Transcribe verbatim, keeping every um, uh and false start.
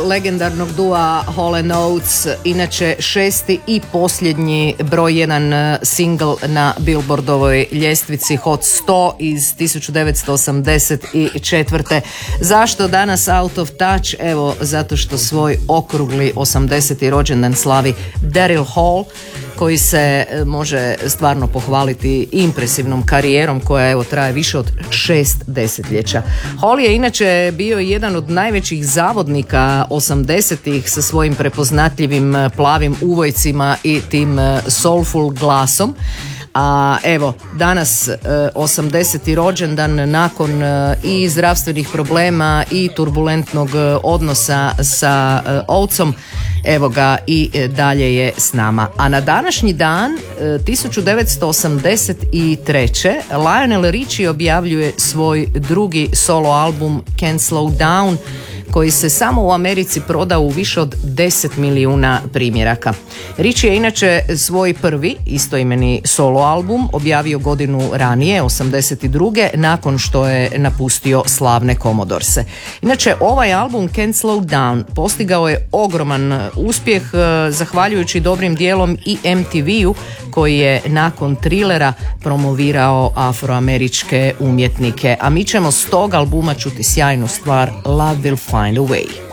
legendarnog dua Hall and Oates, inače šesti i posljednji broj jedan single na Billboardovoj ljestvici Hot sto iz tisuću devetsto osamdeset četvrte. Zašto danas Out of Touch? Evo, zato što svoj okrugli osamdeseti rođendan slavi Daryl Hall, koji se može stvarno pohvaliti impresivnom karijerom koja evo traje više od šest desetljeća. Hall je inače bio jedan od najvećih zavodnika osamdesetih sa svojim prepoznatljivim plavim uvojcima i tim soulful glasom. A evo, danas osamdeseti rođendan nakon i zdravstvenih problema i turbulentnog odnosa sa Oatesom, evo ga i dalje je s nama. A na današnji dan tisuću devetsto osamdeset treće. Lionel Richie objavljuje svoj drugi solo album Can't Slow Down, koji se samo u Americi prodao u više od deset milijuna primjeraka. Richie je inače svoj prvi istoimeni solo album objavio godinu ranije, osamdeset druge. nakon što je napustio slavne Commodorese. Inače, ovaj album Can't Slow Down postigao je ogroman uspjeh zahvaljujući dobrim dijelom i em te ve-u, koji je nakon Thrillera promovirao afroameričke umjetnike. A mi ćemo s tog albuma čuti sjajnu stvar Love Will Find a Way.